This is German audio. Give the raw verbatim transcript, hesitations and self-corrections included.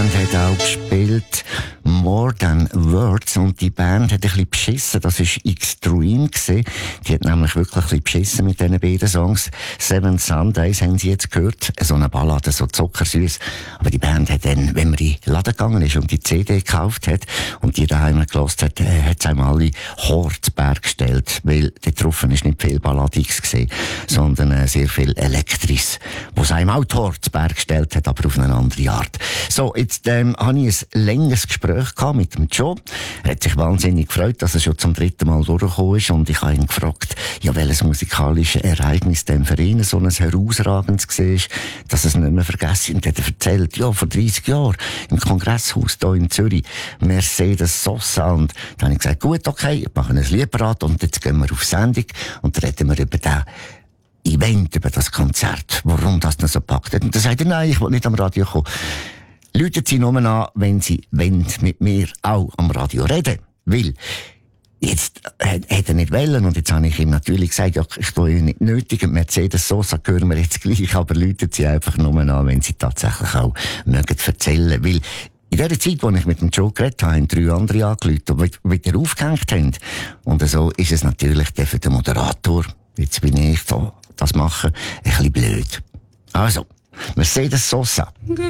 Und hat auch gespielt More Than Words, und die Band hat ein bisschen beschissen, das war Extreme gewesen. Die hat nämlich wirklich ein bisschen beschissen mit diesen beiden Songs. Seven Sundays haben sie jetzt gehört, so eine Ballade, so zuckersüß. Aber die Band hat dann, wenn man in den Laden gegangen ist und die C D gekauft hat und die daheim gehört hat, äh, hat es einem alle Hortberg gestellt, weil dort drauf ist nicht viel Balladiges gewesen, sondern äh, sehr viel Elektris, wo es einem auch die Hortberg gestellt hat, aber auf eine andere Art. So, jetzt ähm, habe ich ein längeres Gespräch gehabt mit dem Joe. Er hat sich wahnsinnig gefreut, dass er schon zum dritten Mal durchgekommen ist, und ich habe ihn gefragt, ja, welches musikalische Ereignis denn für ihn so ein herausragendes war, dass er es nicht mehr vergessen. Und er hat erzählt, ja, vor dreissig Jahren im Kongresshaus hier in Zürich, Mercedes Sosa. Und dann habe ich gesagt, gut, okay, ich mache ein Liedparat und jetzt gehen wir auf Sendung und reden wir über den Event, über das Konzert, warum das noch so packt hat. Und dann sagt er, nein, ich will nicht am Radio kommen. Läuten Sie nur an, wenn Sie wollen, mit mir auch am Radio reden. Weil, jetzt hat er nicht wollen, und jetzt habe ich ihm natürlich gesagt, ja, ich tue ihn nicht nötig, und Mercedes Sosa hören wir jetzt gleich, aber läuten Sie einfach nur an, wenn Sie tatsächlich auch mögen erzählen. Weil, in der Zeit, wo ich mit dem Joe geredet habe, haben drei andere angerufen, die wieder aufgehängt haben. Und so ist es natürlich für den Moderator, jetzt bin ich da, das machen, ein bisschen blöd. Also, Mercedes Sosa.